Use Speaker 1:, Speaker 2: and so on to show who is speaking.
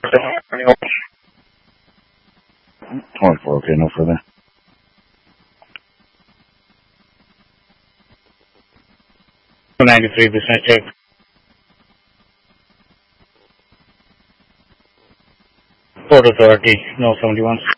Speaker 1: 24, okay, no further.
Speaker 2: $93 check. Port Authority, no 71.